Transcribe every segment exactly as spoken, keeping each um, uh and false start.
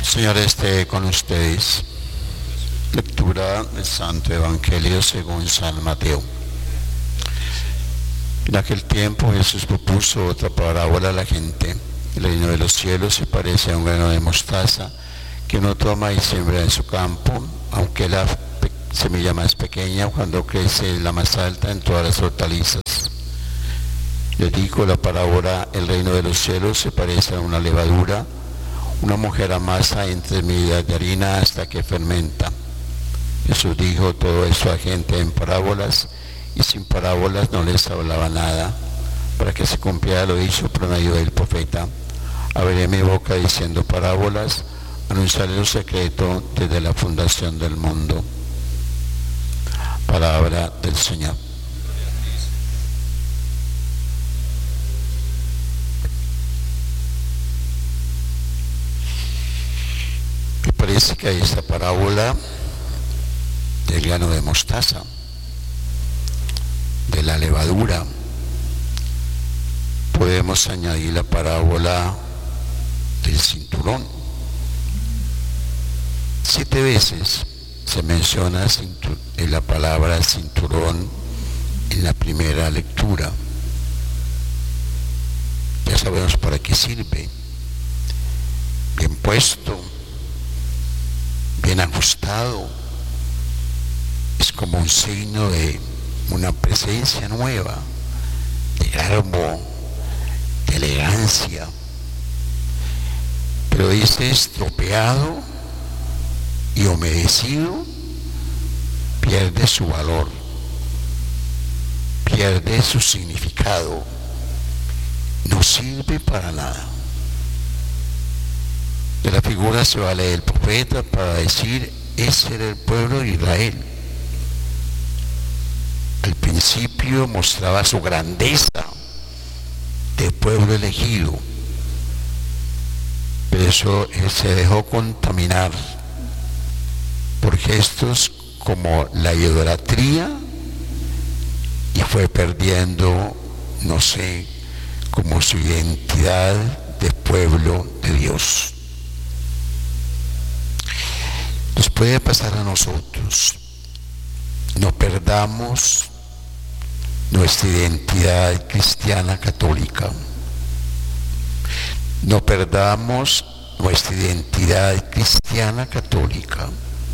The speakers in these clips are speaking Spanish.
Señor esté con ustedes. Lectura del Santo Evangelio según San Mateo. En aquel tiempo Jesús propuso otra parábola a la gente. El reino de los cielos se parece a un grano de mostaza que uno toma y siembra en su campo, aunque la semilla más pequeña, cuando crece es la más alta en todas las hortalizas. Les dijo la parábola: el reino de los cielos se parece a una levadura. Una mujer amasa en tres medidas de harina hasta que fermenta. Jesús dijo todo esto a gente en parábolas, y sin parábolas no les hablaba nada, para que se cumpliera lo dicho por medio del profeta: abriré mi boca diciendo parábolas, anunciaré lo secreto desde la fundación del mundo. Palabra del Señor. Me parece que hay esta parábola del grano de mostaza, de la levadura. Podemos añadir la parábola del cinturón. Siete veces se menciona en la palabra cinturón en la primera lectura. Ya sabemos para qué sirve. Bien puesto, bien ajustado. Es como un signo de una presencia nueva, de garbo, de elegancia. Pero dice: estropeado y humedecido, pierde su valor, pierde su significado, no sirve para nada. De la figura se vale el profeta para decir: ese era el pueblo de Israel. Al principio mostraba su grandeza de pueblo elegido, pero eso se dejó contaminar por gestos como la idolatría y fue perdiendo, no sé, como su identidad de pueblo de Dios. Nos puede pasar a nosotros. No perdamos nuestra identidad cristiana católica. No perdamos nuestra identidad cristiana católica.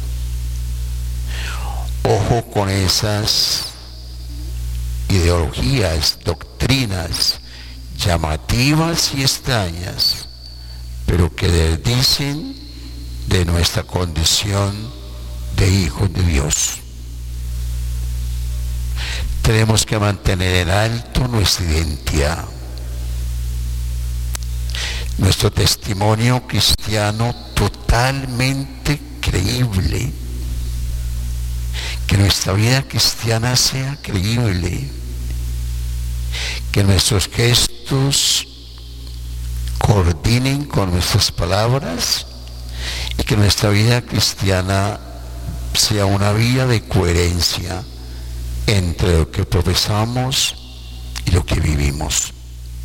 Ojo con esas ideologías, doctrinas llamativas y extrañas, pero que les dicen de nuestra condición de hijos de Dios. Tenemos que mantener en alto nuestra identidad, nuestro testimonio cristiano totalmente creíble, que nuestra vida cristiana sea creíble, que nuestros gestos coordinen con nuestras palabras y que nuestra vida cristiana sea una vía de coherencia entre lo que profesamos y lo que vivimos.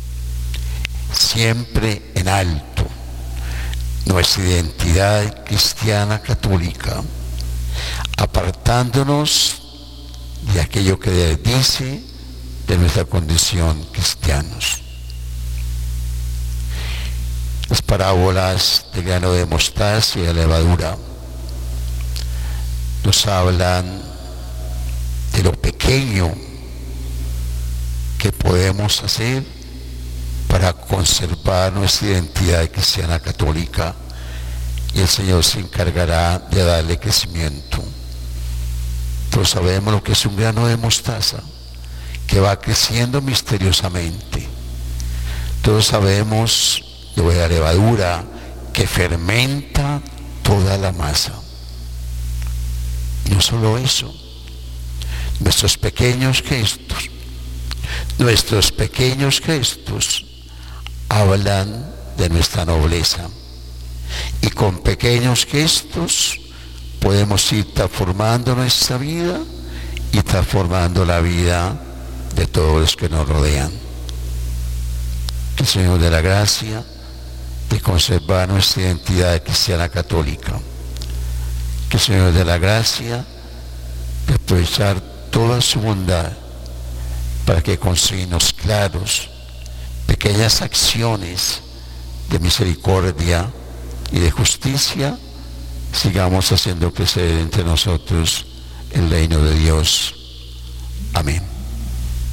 Siempre en alto nuestra identidad cristiana católica, apartándonos de aquello que dice de nuestra condición cristianos. Las parábolas del grano de mostaza y de levadura nos hablan de lo pequeño que podemos hacer para conservar nuestra identidad cristiana católica, y el Señor se encargará de darle crecimiento. Todos sabemos lo que es un grano de mostaza que va creciendo misteriosamente. Todos sabemos lo de la levadura que fermenta toda la masa. No solo eso, nuestros pequeños gestos, nuestros pequeños gestos hablan de nuestra nobleza, y con pequeños gestos podemos ir transformando nuestra vida y transformando la vida de todos los que nos rodean. Que el Señor de la gracia de conservar nuestra identidad cristiana católica. Que el Señor dé la gracia de aprovechar toda su bondad para que con signos claros, pequeñas acciones de misericordia y de justicia, sigamos haciendo crecer entre nosotros el reino de Dios. Amén.